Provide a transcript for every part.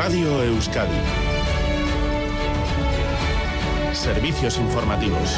Radio Euskadi. Servicios informativos.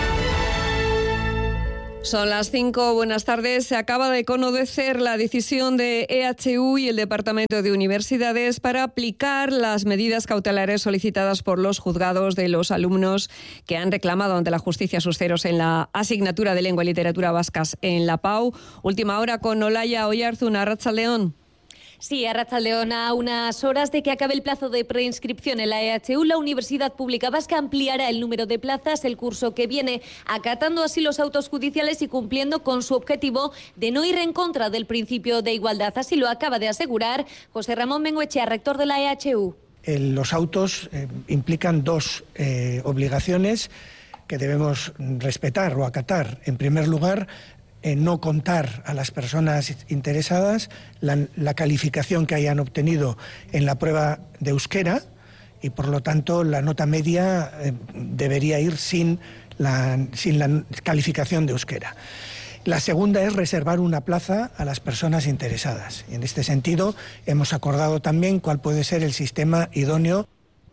Son las 5, buenas tardes. Se acaba de conocer la decisión de EHU y el Departamento de Universidades para aplicar las medidas cautelares solicitadas por los juzgados de los alumnos que han reclamado ante la justicia sus ceros en la asignatura de Lengua y Literatura Vascas en la PAU. Última hora con Olaya Oyarzun, Arratsaldeon. Sí, Arratsaldeon, a unas horas de que acabe el plazo de preinscripción en la EHU, la Universidad Pública Vasca ampliará el número de plazas el curso que viene, acatando así los autos judiciales y cumpliendo con su objetivo de no ir en contra del principio de igualdad. Así lo acaba de asegurar José Ramón Bengoechea, rector de la EHU. Los autos implican dos obligaciones que debemos respetar o acatar. En primer lugar, no contar a las personas interesadas la calificación que hayan obtenido en la prueba de euskera y, por lo tanto, la nota media debería ir sin la calificación de euskera. La segunda es reservar una plaza a las personas interesadas. Y en este sentido, hemos acordado también cuál puede ser el sistema idóneo.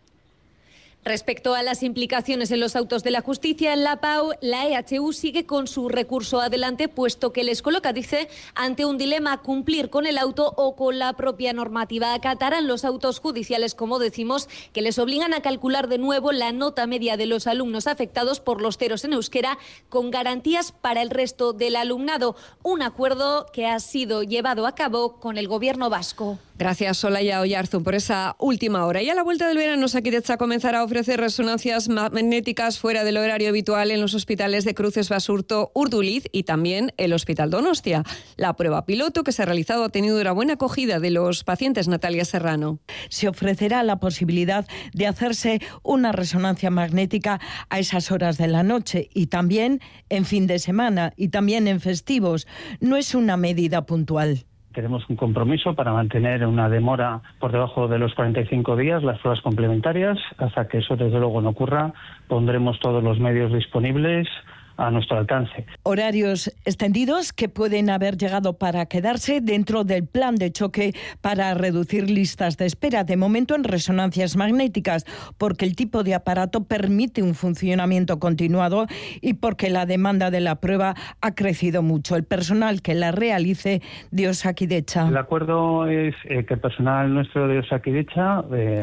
Respecto a las implicaciones en los autos de la justicia en la PAU, la EHU sigue con su recurso adelante, puesto que les coloca, dice, ante un dilema: cumplir con el auto o con la propia normativa. Acatarán los autos judiciales, como decimos, que les obligan a calcular de nuevo la nota media de los alumnos afectados por los ceros en euskera, con garantías para el resto del alumnado. Un acuerdo que ha sido llevado a cabo con el Gobierno vasco. Gracias, Olaya Oyarzun, por esa última hora. Y a la vuelta del verano, Osakidetza comenzará a ofrecer resonancias magnéticas fuera del horario habitual en los hospitales de Cruces, Basurto, Urduliz y también el Hospital Donostia. La prueba piloto que se ha realizado ha tenido una buena acogida de los pacientes. Natalia Serrano. Se ofrecerá la posibilidad de hacerse una resonancia magnética a esas horas de la noche y también en fin de semana y también en festivos. No es una medida puntual. Tenemos un compromiso para mantener una demora por debajo de los 45 días, las pruebas complementarias. Hasta que eso desde luego no ocurra, pondremos todos los medios disponibles a nuestro alcance. Horarios extendidos que pueden haber llegado para quedarse dentro del plan de choque para reducir listas de espera, de momento en resonancias magnéticas, porque el tipo de aparato permite un funcionamiento continuado y porque la demanda de la prueba ha crecido mucho. El personal que la realice de Osakidetza. El acuerdo es que el personal nuestro de Osakidetza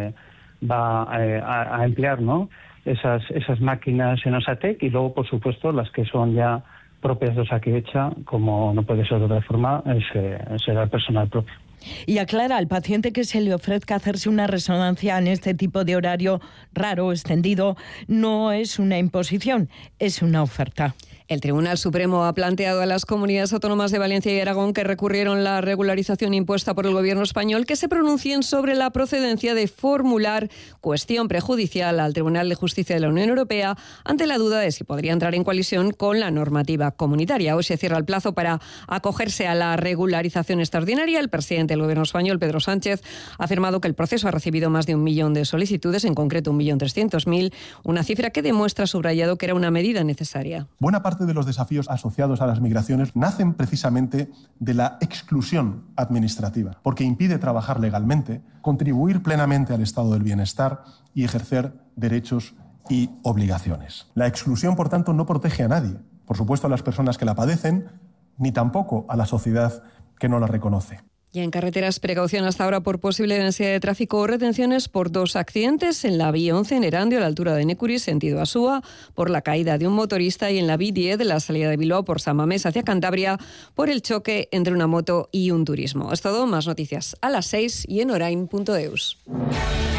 va a emplear, ¿no?, esas máquinas en Osatec, y luego, por supuesto, las que son ya propias de Osakidetza, como no puede ser de otra forma, será el personal propio. Y aclara al paciente que se le ofrezca hacerse una resonancia en este tipo de horario raro, extendido, no es una imposición, es una oferta. El Tribunal Supremo ha planteado a las comunidades autónomas de Valencia y Aragón, que recurrieron la regularización impuesta por el Gobierno español, que se pronuncien sobre la procedencia de formular cuestión prejudicial al Tribunal de Justicia de la Unión Europea ante la duda de si podría entrar en colisión con la normativa comunitaria. Hoy se cierra el plazo para acogerse a la regularización extraordinaria. El presidente del Gobierno español, Pedro Sánchez, ha afirmado que el proceso ha recibido más de 1 millón de solicitudes, en concreto 1.300.000, una cifra que demuestra, subrayado, que era una medida necesaria. Buena parte de los desafíos asociados a las migraciones nacen precisamente de la exclusión administrativa, porque impide trabajar legalmente, contribuir plenamente al estado del bienestar y ejercer derechos y obligaciones. La exclusión, por tanto, no protege a nadie, por supuesto a las personas que la padecen, ni tampoco a la sociedad que no la reconoce. Y en carreteras, precaución hasta ahora por posible densidad de tráfico o retenciones por 2 accidentes en la B11 en Erandio, a la altura de Necuri, sentido Asúa, por la caída de un motorista, y en la B10 de la salida de Bilbao por San Mamés hacia Cantabria, por el choque entre una moto y un turismo. Es todo, más noticias a las 6 y en orain.eus.